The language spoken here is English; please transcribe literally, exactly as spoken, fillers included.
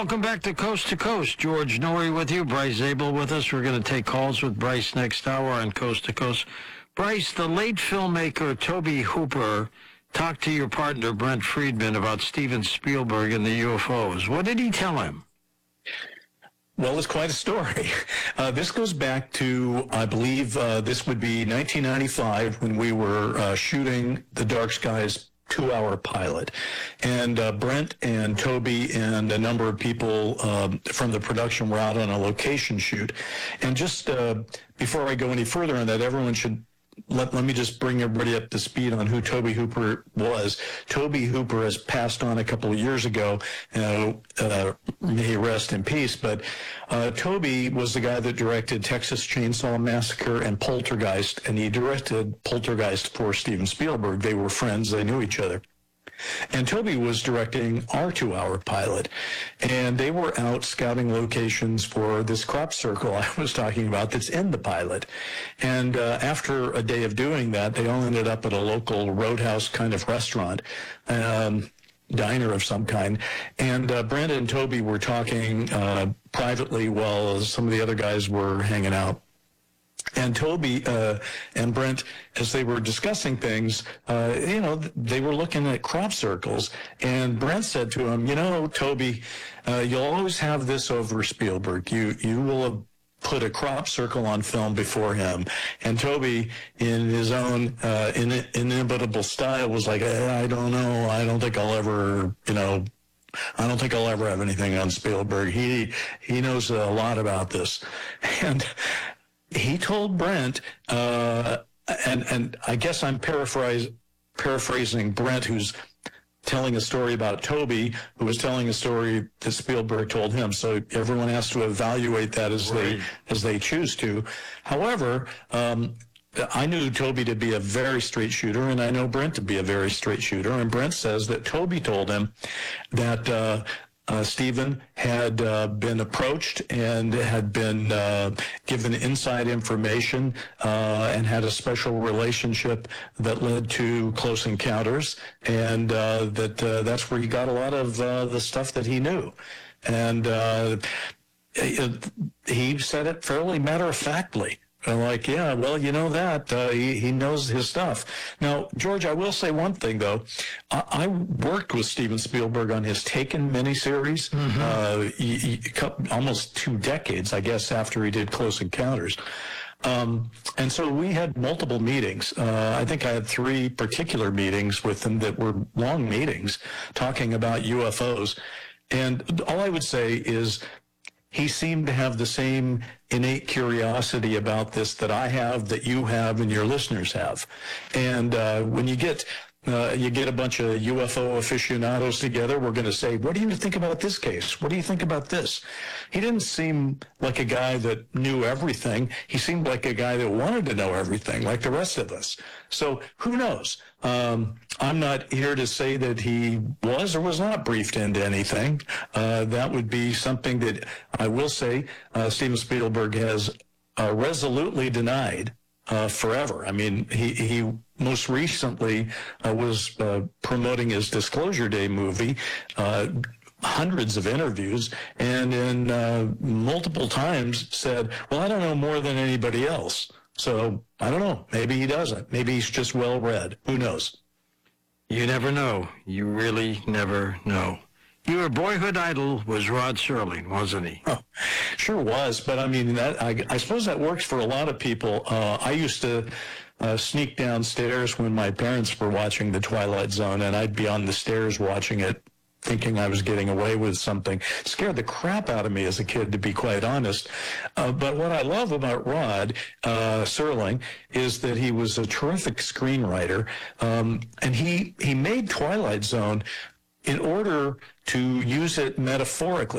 welcome back to Coast to Coast. George Noory with you, Bryce Zabel with us. We're going to take calls with Bryce next hour on Coast to Coast. Bryce, the late filmmaker Tobe Hooper talked to your partner Brent Friedman about Steven Spielberg and the U F Os. What did he tell him? Well, it's quite a story. Uh, this goes back to, I believe, uh, this would be nineteen ninety-five when we were uh, shooting The Dark Skies two-hour pilot. And uh, Brent and Toby and a number of people um, from the production were out on a location shoot. And just uh, before I go any further on that, everyone should Let, let me just bring everybody up to speed on who Tobe Hooper was. Tobe Hooper has passed on a couple of years ago. Uh, uh, may he rest in peace. But uh, Tobe was the guy that directed Texas Chainsaw Massacre and Poltergeist, and he directed Poltergeist for Steven Spielberg. They were friends. They knew each other. And Tobe was directing our two-hour pilot, and they were out scouting locations for this crop circle I was talking about that's in the pilot. And uh, after a day of doing that, they all ended up at a local roadhouse kind of restaurant, um, diner of some kind. And uh, Brent and Tobe were talking uh, privately while some of the other guys were hanging out. And Tobe uh, and Brent, as they were discussing things, uh, you know, they were looking at crop circles. And Brent said to him, you know, Tobe, uh, you'll always have this over Spielberg. You you will have put a crop circle on film before him. And Tobe, in his own uh, in, inimitable style, was like, I don't know. I don't think I'll ever, you know, I don't think I'll ever have anything on Spielberg. He, he knows a lot about this. And he told Brent, uh, and and I guess I'm paraphrase, paraphrasing Brent, who's telling a story about Tobe, who was telling a story that Spielberg told him. So everyone has to evaluate that as right. they as they choose to. However, um, I knew Tobe to be a very straight shooter, and I know Brent to be a very straight shooter. And Brent says that Tobe told him that Uh, Uh, Steven had uh, been approached and had been uh, given inside information uh, and had a special relationship that led to Close Encounters, and uh, that uh, that's where he got a lot of uh, the stuff that he knew. And uh, he said it fairly matter-of-factly. Like, yeah, well, you know that. Uh, he, he knows his stuff. Now, George, I will say one thing, though. I, I worked with Steven Spielberg on his Taken miniseries, mm-hmm. uh, he, he, almost two decades, I guess, after he did Close Encounters. Um, and so we had multiple meetings. Uh, I think I had three particular meetings with him that were long meetings talking about U F Os. And all I would say is he seemed to have the same innate curiosity about this that I have, that you have, and your listeners have. And uh, when you get uh, you get a bunch of U F O aficionados together, we're going to say, what do you think about this case? What do you think about this? He didn't seem like a guy that knew everything. He seemed like a guy that wanted to know everything, like the rest of us. So who knows? Um, I'm not here to say that he was or was not briefed into anything. Uh, that would be something that I will say uh, Steven Spielberg has uh, resolutely denied uh, forever. I mean, he, he most recently uh, was uh, promoting his Disclosure Day movie, uh, hundreds of interviews, and in uh, multiple times said, well, I don't know more than anybody else. So I don't know. Maybe he doesn't. Maybe he's just well-read. Who knows? You never know. You really never know. Your boyhood idol was Rod Serling, wasn't he? Oh, sure was. But I mean, that I, I suppose that works for a lot of people. Uh, I used to uh, sneak downstairs when my parents were watching The Twilight Zone, and I'd be on the stairs watching it, thinking I was getting away with something. It scared the crap out of me as a kid, to be quite honest. Uh, but what I love about Rod uh, Serling is that he was a terrific screenwriter, um, and he, he made Twilight Zone in order to use it metaphorically.